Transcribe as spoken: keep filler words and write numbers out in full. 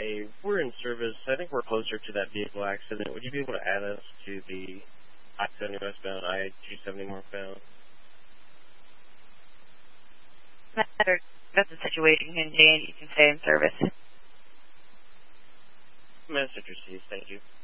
Hey, we're in service. I think we're closer to that vehicle accident. Would you be able to add us to the I seventy westbound, I two seventy northbound? Matter. That's the situation, and Dan, you can stay in service. Message received. Thank you.